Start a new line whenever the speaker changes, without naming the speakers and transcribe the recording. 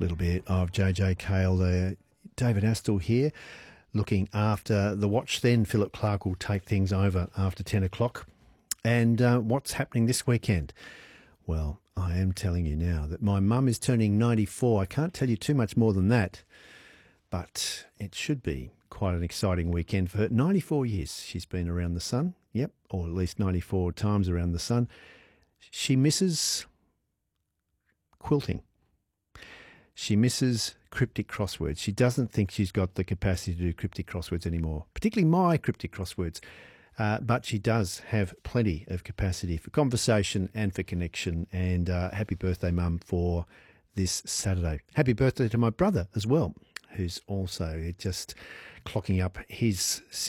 little bit of JJ Cale there. David Astle here, looking after the watch then. Philip Clark will take things over after 10 o'clock. And what's happening this weekend? Well, I am telling you now that my mum is turning 94. I can't tell you too much more than that, but it should be quite an exciting weekend for her. 94 years she's been around the sun, yep, or at least 94 times around the sun. She misses quilting. She misses cryptic crosswords. She doesn't think she's got the capacity to do cryptic crosswords anymore, particularly my cryptic crosswords. But she does have plenty of capacity for conversation and for connection. And happy birthday, Mum, for this Saturday. Happy birthday to my brother as well, who's also just clocking up his